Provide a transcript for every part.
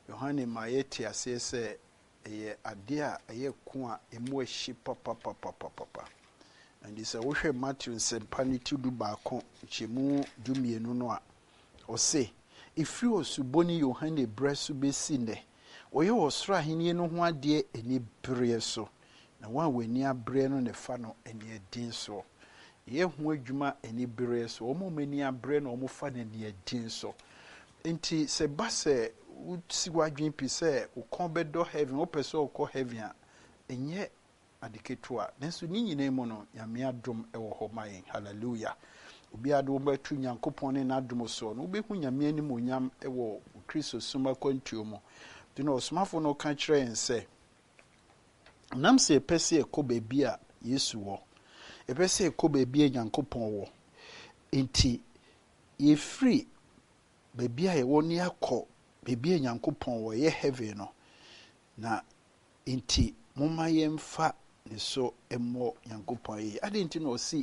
Yohane Mayeti asese eye ade a eye ko a emu ahyi papa. And this a wohwe Matthew nsempani tudu baako chemu dumienu no a ose ifiri osuboni Yohane bresu besi ne oye osoro ahenie no ho ade eni bere so na wa wani abre no ne fa no eni edin so ye ho adwuma eni bere so omo mani abre no omo fa ne eni edin so enti se base utsi wadwen pi se ukon bedo heaven opese ukọ heaven a enye adiketua nenso ni nyina mu no nyame adom ewo ho mayen hallelujah obi ado betu nyankopon ne nadom so no obehu nyame anim onyam ewo Kristo suma kwantuo mu dino osmafo no ka kire ense nam se pese ekoba bia Yesu wo epese ekoba bia nyankopon wo enti ye free bebia ye woni akọ bebia nyankopon wo ye heaven no na enti moma yemfa ne so emo nyankopon ye ade enti no si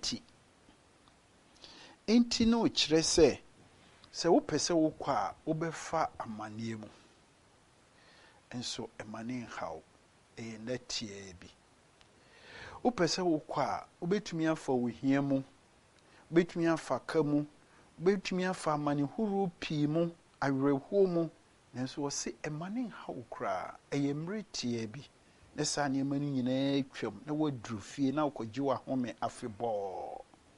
enti no kire se wo pese wo kwa a wo befa amanie mu enso emane haw natie bi wo pese wo kwa a wo betumi afa wo hia mu betumi afa ka mu betumi afa amane huru pii mu awerɛhuo mu nenso wo se emane haw kra mretie bi ne sa ne mani nyina twam na waduru fie na wokɔgye wa home afebɔ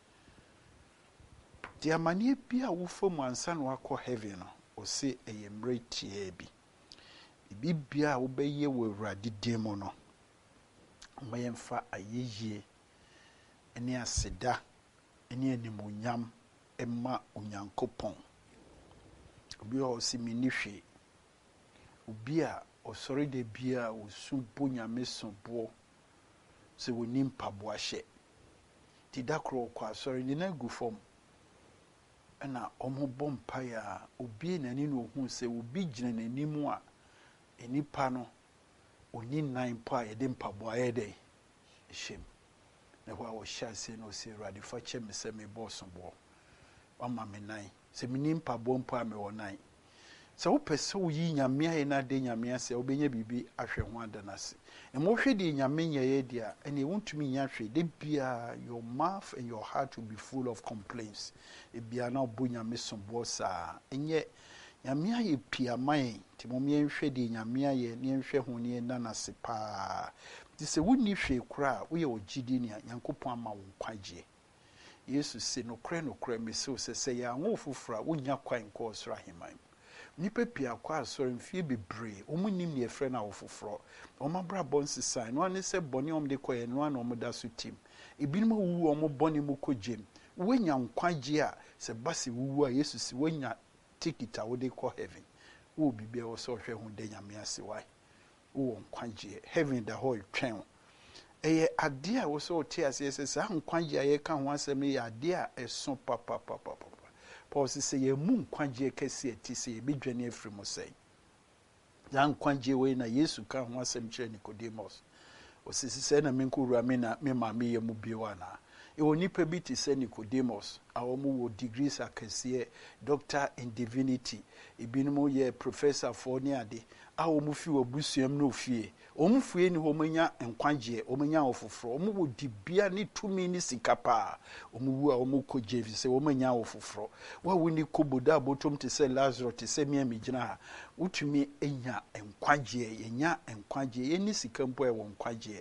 di amane bi a wo fam ansa na wakɔ heaven no wo se mretie bi bibia wo bɛyɛ wɔ Awurade din mu no mayemfa ayeye ene aseda ene animonyam emma onyankopɔn obi a osi minihwe obi a osori de bia osumpo nyame sombo se woni mpabo ahye ti dakro kwa asori ni na gufom na omo bompa ya obi na ni no hu se obi gina nanimu a enipa no oni nan pa ye de mpabo ayede shem na ho a wo hyase no se Awurade fa kyem se me boss bo wama me nan se mini mpabo mpa me wonan se wo pese wo yi nyame aye na de nyame ase obenya bibi ahwe ho adanase e mo hwe de nyame nyeye dia ene wontumi nya hwe de bia your mouth and your heart will be full of complaints e bia na obo nyame sombo sa enye nyame aye pia man ti mo me hwe de nyame aye ne hwe ho ne nanase pa ti se wonni hwe kura wo ye ogidi ne Nyankopon ama wo kwagye Yesu se no kre me se ya ngo fufura wonya kwan ko osoro aheman nipa pia kwa asoro mfie bebre omunim ne efre na wofoforo omabra bonsisa no ane se boni omde koye no ana omda so tim ebinim wuwu omoboni mu kogem wonya nkwagye a se base wuwu a Yesu se wonya tikita wo de ko heaven wo bibia wo so hwe hu de nyame ase wai wo nkwagye heaven the whole twen eye ade a wo so tie ase se nkwagye a ye ka ho asem ye ade a eso papa Paul say ye mu nkwagye kese ati se ye bidwane afiri say ya nkwagye we na Yesu ka ho asem kire Nicodemus o se na menkuru amena me ma me ye mu biwa na e woni pa bi ti se Nicodemus a wo mu wo degrees akese doctor in divinity ebinumu ye professor for ni ade a wo mu fi wo busuam no fie o mu fie ni ho manya nkwagye o manya ofoforo o mu wo dibia ni tumi ni sikapa o mu wu a o mu kogye fi se o manya ofoforo wa woni koboda botom te se Lazarus te se mia migina ha utumi enya nkwagye yenya nkwagye ye ni sikampo e wo nkwagye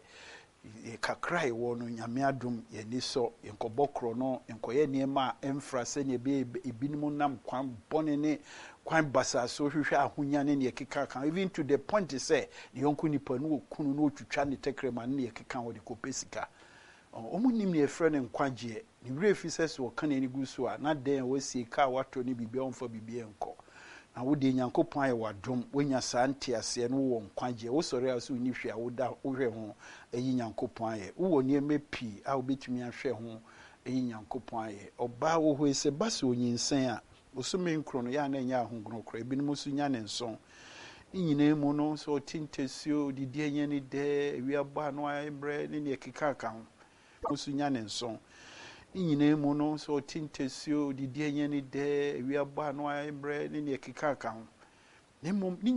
kakrai wo no nyame adom ye ni so yenkobokro no enkoye niema emfra se ne be ebinim nam kwan bone ne kwan basa so hwehwe ahonya ne keka kan even to the point say ne yonku nipa no okunu no otwitwa ne tekrema ne keka wo de kopesika omunim ne efre ne nkwagye ne refi se so kan ne gusu a na den wasi ka wato ne bibia onfa bibia enko na wo de Nyankopon aye wadom wonya sante ase no wo nkwagye wo sori aso ni hwe a wo da wo hwe ho eyi Nyankopon aye wo ne emepi a wo betumi ahwe ho eyi Nyankopon aye oba wo ho ese basa onyinsan a osome nkro no ya na nya ahongro kro ebinim so nya ne nson nyina mu no so tintesio didi enye ne de wiaba no ayebre ne keka ka ho so nya ne nson nyina mu no so tintesio didi enye ne de wiaba no ayebre ne keka ka ho ne mom